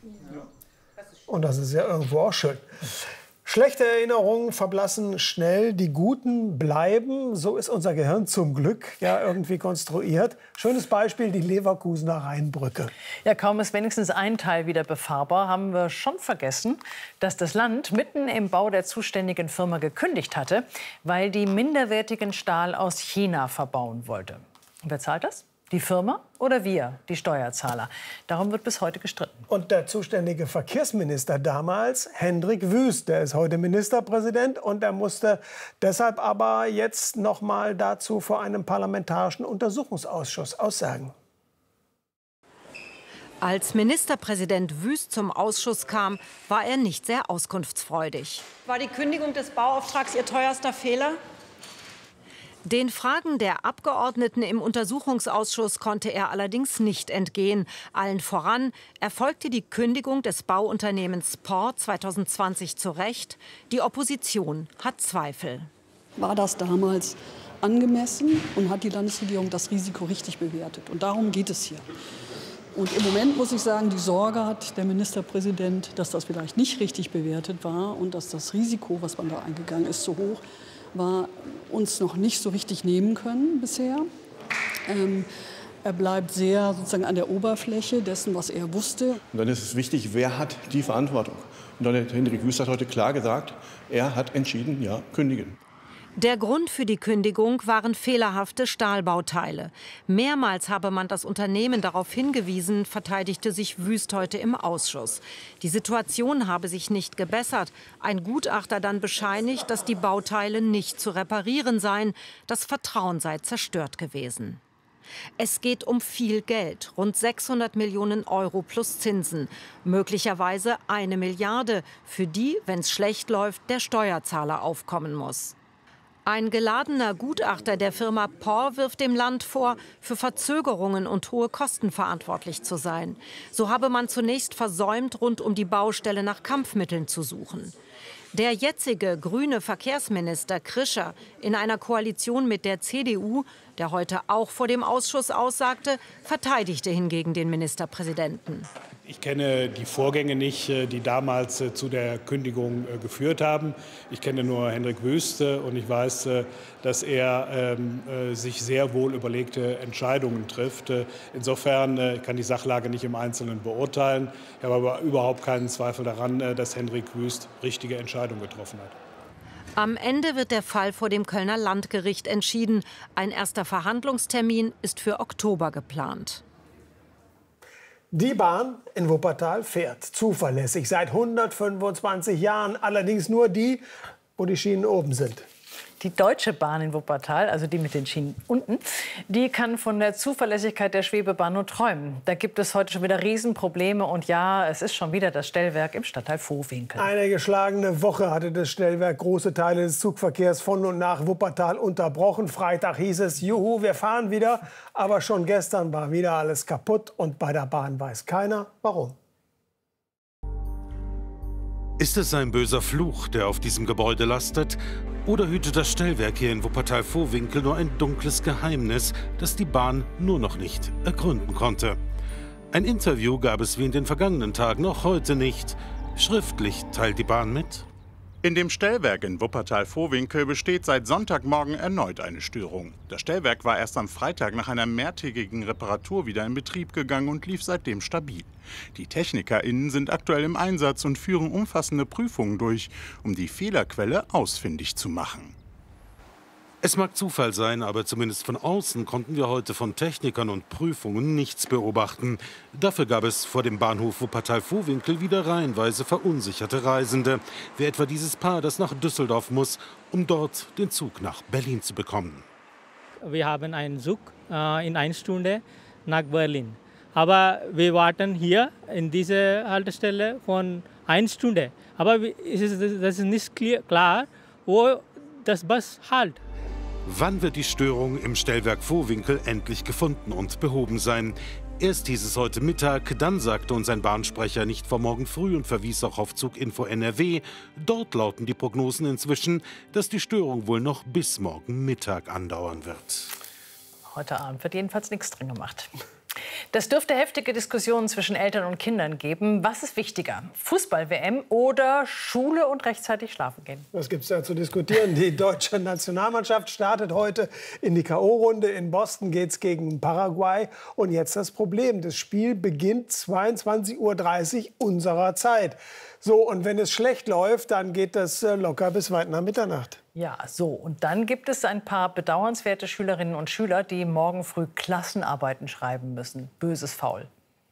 Und das ist ja irgendwo auch schön. Schlechte Erinnerungen verblassen schnell, die guten bleiben. So ist unser Gehirn zum Glück ja irgendwie konstruiert. Schönes Beispiel, die Leverkusener Rheinbrücke. Ja, kaum ist wenigstens ein Teil wieder befahrbar, haben wir schon vergessen, dass das Land mitten im Bau der zuständigen Firma gekündigt hatte, weil die minderwertigen Stahl aus China verbauen wollte. Und wer zahlt das? Die Firma oder wir, die Steuerzahler? Darum wird bis heute gestritten. Und der zuständige Verkehrsminister damals, Hendrik Wüst, der ist heute Ministerpräsident und er musste deshalb aber jetzt noch mal dazu vor einem parlamentarischen Untersuchungsausschuss aussagen. Als Ministerpräsident Wüst zum Ausschuss kam, war er nicht sehr auskunftsfreudig. War die Kündigung des Bauauftrags Ihr teuerster Fehler? Den Fragen der Abgeordneten im Untersuchungsausschuss konnte er allerdings nicht entgehen. Allen voran erfolgte die Kündigung des Bauunternehmens POR 2020 zu Recht. Die Opposition hat Zweifel. War das damals angemessen und hat die Landesregierung das Risiko richtig bewertet? Und darum geht es hier. Und im Moment muss ich sagen, die Sorge hat der Ministerpräsident, dass das vielleicht nicht richtig bewertet war und dass das Risiko, was man da eingegangen ist, so hoch war, uns noch nicht so richtig nehmen können bisher. Er bleibt sehr sozusagen an der Oberfläche dessen, was er wusste. Und dann ist es wichtig, wer hat die Verantwortung? Und dann hat Hendrik Wüst heute klar gesagt, er hat entschieden, ja, kündigen. Der Grund für die Kündigung waren fehlerhafte Stahlbauteile. Mehrmals habe man das Unternehmen darauf hingewiesen, verteidigte sich Wüst heute im Ausschuss. Die Situation habe sich nicht gebessert. Ein Gutachter dann bescheinigt, dass die Bauteile nicht zu reparieren seien. Das Vertrauen sei zerstört gewesen. Es geht um viel Geld, rund 600 Millionen Euro plus Zinsen. Möglicherweise 1 Milliarde, für die, wenn es schlecht läuft, der Steuerzahler aufkommen muss. Ein geladener Gutachter der Firma POR wirft dem Land vor, für Verzögerungen und hohe Kosten verantwortlich zu sein. So habe man zunächst versäumt, rund um die Baustelle nach Kampfmitteln zu suchen. Der jetzige grüne Verkehrsminister Krischer in einer Koalition mit der CDU, der heute auch vor dem Ausschuss aussagte, verteidigte hingegen den Ministerpräsidenten. Ich kenne die Vorgänge nicht, die damals zu der Kündigung geführt haben. Ich kenne nur Hendrik Wüst und ich weiß, dass er sich sehr wohl überlegte Entscheidungen trifft. Insofern kann die Sachlage nicht im Einzelnen beurteilen. Ich habe aber überhaupt keinen Zweifel daran, dass Hendrik Wüst richtige Entscheidungen getroffen hat. Am Ende wird der Fall vor dem Kölner Landgericht entschieden. Ein erster Verhandlungstermin ist für Oktober geplant. Die Bahn in Wuppertal fährt zuverlässig seit 125 Jahren, allerdings nur die, wo die Schienen oben sind. Die Deutsche Bahn in Wuppertal, also die mit den Schienen unten, die kann von der Zuverlässigkeit der Schwebebahn nur träumen. Da gibt es heute schon wieder Riesenprobleme. Und ja, es ist schon wieder das Stellwerk im Stadtteil Vohwinkel. Eine geschlagene Woche hatte das Stellwerk große Teile des Zugverkehrs von und nach Wuppertal unterbrochen. Freitag hieß es, juhu, wir fahren wieder. Aber schon gestern war wieder alles kaputt. Und bei der Bahn weiß keiner, warum. Ist es ein böser Fluch, der auf diesem Gebäude lastet? Oder hütet das Stellwerk hier in Wuppertal-Vohwinkel nur ein dunkles Geheimnis, das die Bahn nur noch nicht ergründen konnte? Ein Interview gab es wie in den vergangenen Tagen auch heute nicht. Schriftlich teilt die Bahn mit. In dem Stellwerk in Wuppertal-Vohwinkel besteht seit Sonntagmorgen erneut eine Störung. Das Stellwerk war erst am Freitag nach einer mehrtägigen Reparatur wieder in Betrieb gegangen und lief seitdem stabil. Die TechnikerInnen sind aktuell im Einsatz und führen umfassende Prüfungen durch, um die Fehlerquelle ausfindig zu machen. Es mag Zufall sein, aber zumindest von außen konnten wir heute von Technikern und Prüfungen nichts beobachten. Dafür gab es vor dem Bahnhof Wuppertal-Vohwinkel wieder reihenweise verunsicherte Reisende, wie etwa dieses Paar, das nach Düsseldorf muss, um dort den Zug nach Berlin zu bekommen. Wir haben einen Zug in 1 Stunde nach Berlin. Aber wir warten hier in dieser Haltestelle von 1 Stunde. Aber das ist nicht klar, wo das Bus halt. Wann wird die Störung im Stellwerk Vohwinkel endlich gefunden und behoben sein? Erst hieß es heute Mittag, dann sagte uns ein Bahnsprecher nicht vor morgen früh und verwies auch auf Zuginfo NRW. Dort lauten die Prognosen inzwischen, dass die Störung wohl noch bis morgen Mittag andauern wird. Heute Abend wird jedenfalls nichts drin gemacht. Das dürfte heftige Diskussionen zwischen Eltern und Kindern geben. Was ist wichtiger? Fußball-WM oder Schule und rechtzeitig schlafen gehen? Was gibt es da zu diskutieren? Die deutsche Nationalmannschaft startet heute in die K.O.-Runde. In Boston geht es gegen Paraguay. Und jetzt das Problem. Das Spiel beginnt 22:30 Uhr unserer Zeit. So, und wenn es schlecht läuft, dann geht das locker bis weit nach Mitternacht. Ja, so. Und dann gibt es ein paar bedauernswerte Schülerinnen und Schüler, die morgen früh Klassenarbeiten schreiben müssen. Böses Faul.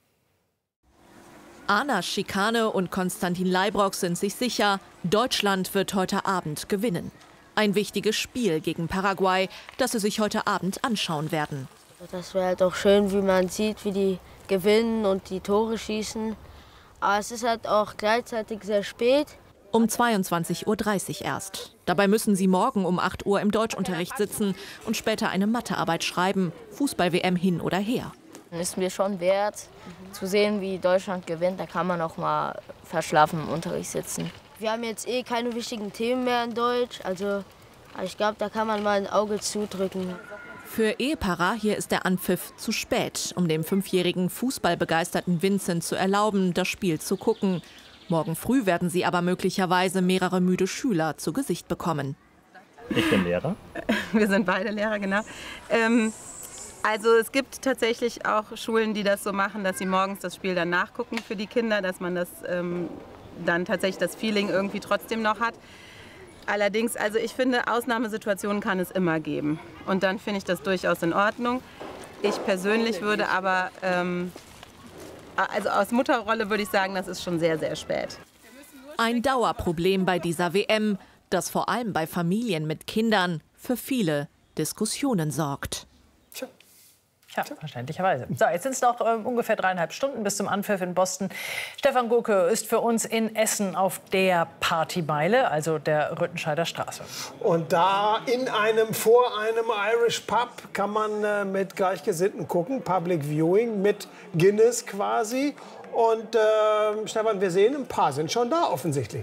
Anna Schikane und Konstantin Leibrock sind sich sicher, Deutschland wird heute Abend gewinnen. Ein wichtiges Spiel gegen Paraguay, das sie sich heute Abend anschauen werden. Das wäre halt auch schön, wie man sieht, wie die gewinnen und die Tore schießen. Aber es ist halt auch gleichzeitig sehr spät. Um 22:30 Uhr erst. Dabei müssen sie morgen um 8 Uhr im Deutschunterricht sitzen und später eine Mathearbeit schreiben. Fußball-WM hin oder her. Es ist mir schon wert, zu sehen, wie Deutschland gewinnt. Da kann man auch mal verschlafen im Unterricht sitzen. Wir haben jetzt eh keine wichtigen Themen mehr in Deutsch. Also ich glaube, da kann man mal ein Auge zudrücken. Für Ehepaare hier ist der Anpfiff zu spät, um dem 5-jährigen Fußballbegeisterten Vincent zu erlauben, das Spiel zu gucken. Morgen früh werden sie aber möglicherweise mehrere müde Schüler zu Gesicht bekommen. Ich bin Lehrer. Wir sind beide Lehrer, genau. Also es gibt tatsächlich auch Schulen, die das so machen, dass sie morgens das Spiel dann nachgucken für die Kinder, dass man das dann tatsächlich das Feeling irgendwie trotzdem noch hat. Allerdings, also ich finde, Ausnahmesituationen kann es immer geben. Und dann finde ich das durchaus in Ordnung. Ich persönlich würde aber, also aus Mutterrolle würde ich sagen, das ist schon sehr, sehr spät. Ein Dauerproblem bei dieser WM, das vor allem bei Familien mit Kindern für viele Diskussionen sorgt. Ja, verständlicherweise. So, jetzt sind es noch ungefähr 3,5 Stunden bis zum Anpfiff in Boston. Stefan Gurke ist für uns in Essen auf der Partymeile, also der Rüttenscheider Straße. Und da vor einem Irish Pub kann man mit Gleichgesinnten gucken, Public Viewing mit Guinness quasi. Und Stefan, wir sehen, ein paar sind schon da offensichtlich.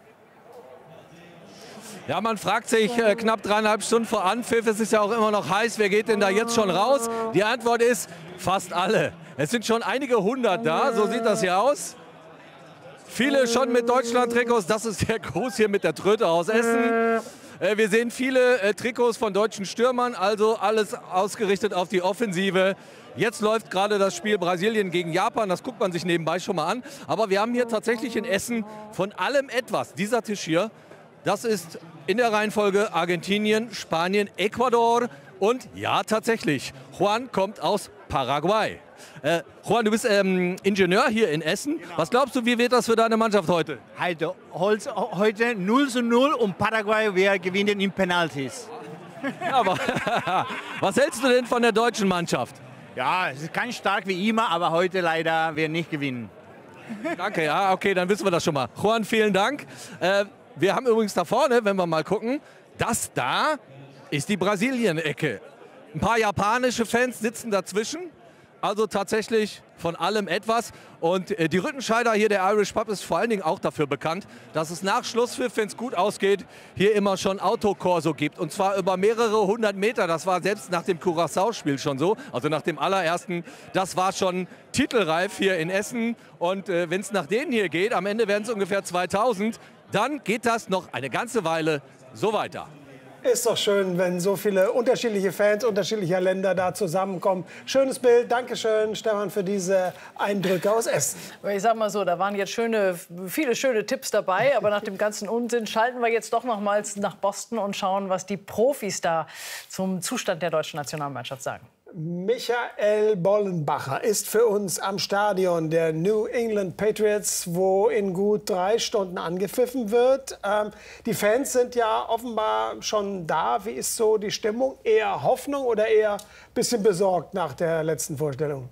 Ja, man fragt sich knapp 3,5 Stunden vor Anpfiff, es ist ja auch immer noch heiß, wer geht denn da jetzt schon raus? Die Antwort ist, fast alle. Es sind schon einige hundert da, so sieht das hier aus. Viele schon mit Deutschland-Trikots, das ist der Gruß hier mit der Tröte aus Essen. Wir sehen viele Trikots von deutschen Stürmern, also alles ausgerichtet auf die Offensive. Jetzt läuft gerade das Spiel Brasilien gegen Japan, das guckt man sich nebenbei schon mal an. Aber wir haben hier tatsächlich in Essen von allem etwas. Dieser Tisch hier, Das ist in der Reihenfolge Argentinien, Spanien, Ecuador und ja, tatsächlich, Juan kommt aus Paraguay. Juan, du bist Ingenieur hier in Essen. Genau. Was glaubst du, wie wird das für deine Mannschaft heute? Heute 0:0 und Paraguay, wir gewinnen in Penalties. Aber was hältst du denn von der deutschen Mannschaft? Ja, es ist ganz stark wie immer, aber heute leider wir nicht gewinnen. Danke, ja, okay, dann wissen wir das schon mal. Juan, vielen Dank. Wir haben übrigens da vorne, wenn wir mal gucken, das da ist die Brasilien-Ecke. Ein paar japanische Fans sitzen dazwischen. Also tatsächlich von allem etwas. Und die Rüttenscheider hier, der Irish Pub, ist vor allen Dingen auch dafür bekannt, dass es nach Schlusspfiff, wenn es gut ausgeht, hier immer schon Autokorso gibt. Und zwar über mehrere 100 Meter. Das war selbst nach dem Curaçao-Spiel schon so. Also nach dem allerersten. Das war schon titelreif hier in Essen. Und wenn es nach denen hier geht, am Ende werden es ungefähr 2000, dann geht das noch eine ganze Weile so weiter. Ist doch schön, wenn so viele unterschiedliche Fans unterschiedlicher Länder da zusammenkommen. Schönes Bild. Dankeschön, Stefan, für diese Eindrücke aus Essen. Ich sag mal so, da waren jetzt viele schöne Tipps dabei. Aber nach dem ganzen Unsinn schalten wir jetzt doch nochmals nach Boston und schauen, was die Profis da zum Zustand der deutschen Nationalmannschaft sagen. Michael Bollenbacher ist für uns am Stadion der New England Patriots, wo in gut 3 Stunden angepfiffen wird. Die Fans sind ja offenbar schon da. Wie ist so die Stimmung? Eher Hoffnung oder eher ein bisschen besorgt nach der letzten Vorstellung?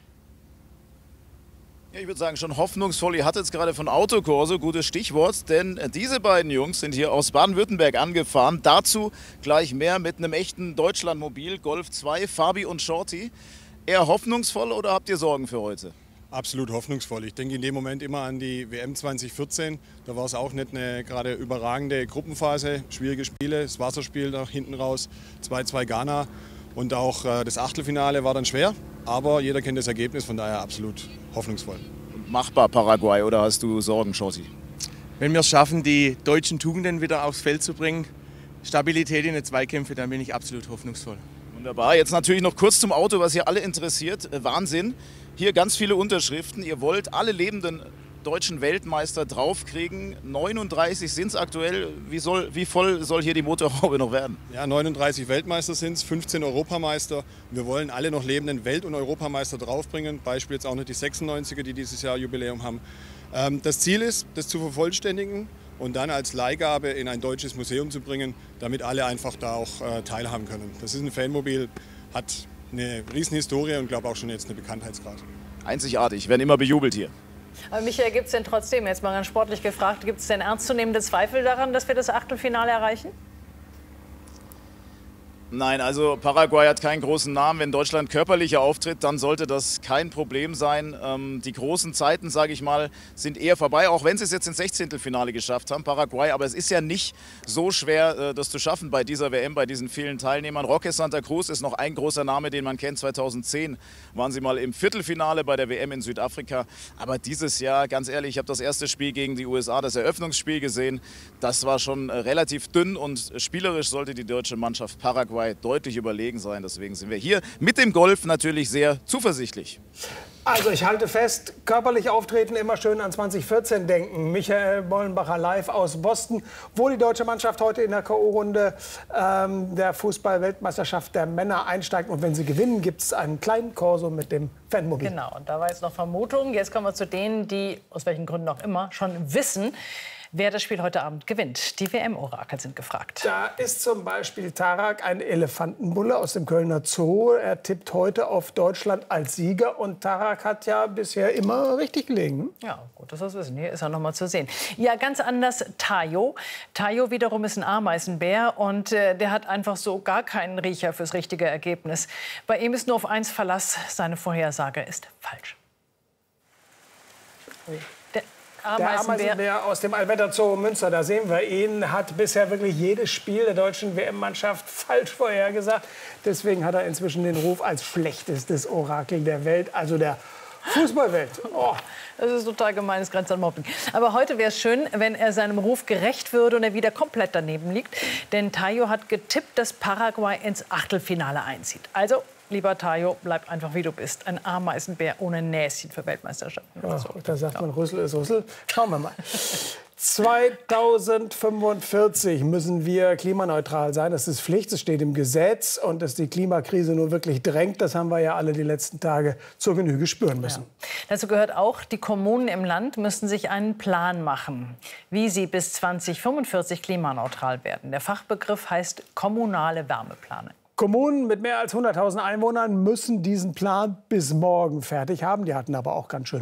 Ja, ich würde sagen, schon hoffnungsvoll. Ihr hattet es gerade von Autokorso, gutes Stichwort, denn diese beiden Jungs sind hier aus Baden-Württemberg angefahren. Dazu gleich mehr mit einem echten Deutschlandmobil, Golf 2, Fabi und Shorty. Eher hoffnungsvoll oder habt ihr Sorgen für heute? Absolut hoffnungsvoll. Ich denke in dem Moment immer an die WM 2014. Da war es auch nicht eine gerade überragende Gruppenphase, schwierige Spiele, das Wasserspiel nach hinten raus, 2-2 Ghana. Und auch das Achtelfinale war dann schwer, aber jeder kennt das Ergebnis, von daher absolut hoffnungsvoll. Und machbar Paraguay, oder hast du Sorgen, Shorty? Wenn wir es schaffen, die deutschen Tugenden wieder aufs Feld zu bringen, Stabilität in den Zweikämpfen, dann bin ich absolut hoffnungsvoll. Wunderbar. Jetzt natürlich noch kurz zum Auto, was hier alle interessiert. Wahnsinn. Hier ganz viele Unterschriften. Ihr wollt alle lebenden deutschen Weltmeister draufkriegen. 39 sind es aktuell. Wie voll soll hier die Motorhaube noch werden? Ja, 39 Weltmeister sind es, 15 Europameister. Wir wollen alle noch lebenden Welt- und Europameister draufbringen. Beispiel jetzt auch noch die 96er, die dieses Jahr Jubiläum haben. Das Ziel ist, das zu vervollständigen und dann als Leihgabe in ein deutsches Museum zu bringen, damit alle einfach da auch teilhaben können. Das ist ein Fanmobil, hat eine Riesenhistorie und glaube auch schon jetzt eine Bekanntheitsgrad. Einzigartig, werden immer bejubelt hier. Aber Michael, gibt es denn trotzdem, jetzt mal ganz sportlich gefragt, gibt es denn ernstzunehmende Zweifel daran, dass wir das Achtelfinale erreichen? Nein, also Paraguay hat keinen großen Namen. Wenn Deutschland körperlicher auftritt, dann sollte das kein Problem sein. Die großen Zeiten, sage ich mal, sind eher vorbei, auch wenn sie es jetzt ins 16. geschafft haben, Paraguay. Aber es ist ja nicht so schwer, das zu schaffen bei dieser WM, bei diesen vielen Teilnehmern. Roque Santa Cruz ist noch ein großer Name, den man kennt. 2010 waren sie mal im Viertelfinale bei der WM in Südafrika. Aber dieses Jahr, ganz ehrlich, ich habe das erste Spiel gegen die USA, das Eröffnungsspiel gesehen. Das war schon relativ dünn und spielerisch sollte die deutsche Mannschaft Paraguay deutlich überlegen sein. Deswegen sind wir hier mit dem Golf natürlich sehr zuversichtlich. Also ich halte fest, körperlich auftreten, immer schön an 2014 denken. Michael Bollenbacher live aus Boston, wo die deutsche Mannschaft heute in der K.O.-Runde der Fußball-Weltmeisterschaft der Männer einsteigt. Und wenn sie gewinnen, gibt es einen kleinen Korso mit dem Fanmobil. Genau, und da war jetzt noch Vermutung. Jetzt kommen wir zu denen, die aus welchen Gründen auch immer schon wissen, wer das Spiel heute Abend gewinnt. Die WM-Orakel sind gefragt. Da ist zum Beispiel Tarak, ein Elefantenbulle aus dem Kölner Zoo. Er tippt heute auf Deutschland als Sieger. Und Tarak hat ja bisher immer richtig gelegen. Ja, gut, dass wir das wissen. Hier ist er noch mal zu sehen. Ja, ganz anders Tayo. Tayo wiederum ist ein Ameisenbär. Und der hat einfach so gar keinen Riecher fürs richtige Ergebnis. Bei ihm ist nur auf eins Verlass. Seine Vorhersage ist falsch. Der Ameisenbär aus dem Allwetter Zoo Münster, da sehen wir ihn, hat bisher wirklich jedes Spiel der deutschen WM-Mannschaft falsch vorhergesagt. Deswegen hat er inzwischen den Ruf als schlechtestes Orakel der Welt, also der Fußballwelt. Oh. Das ist total gemein, das grenzt an Mobbing. Aber heute wäre es schön, wenn er seinem Ruf gerecht würde und er wieder komplett daneben liegt. Denn Tayo hat getippt, dass Paraguay ins Achtelfinale einzieht. Also lieber Tajo, bleib einfach wie du bist. Ein Ameisenbär ohne Näschen für Weltmeisterschaften. Ja, da sagt man, Rüssel ist Rüssel. Schauen wir mal. 2045 müssen wir klimaneutral sein. Das ist Pflicht, es steht im Gesetz. Und dass die Klimakrise nur wirklich drängt, das haben wir ja alle die letzten Tage zur Genüge spüren müssen. Ja. Dazu gehört auch, die Kommunen im Land müssen sich einen Plan machen, wie sie bis 2045 klimaneutral werden. Der Fachbegriff heißt kommunale Wärmeplanung. Kommunen mit mehr als 100.000 Einwohnern müssen diesen Plan bis morgen fertig haben. Die hatten aber auch ganz schön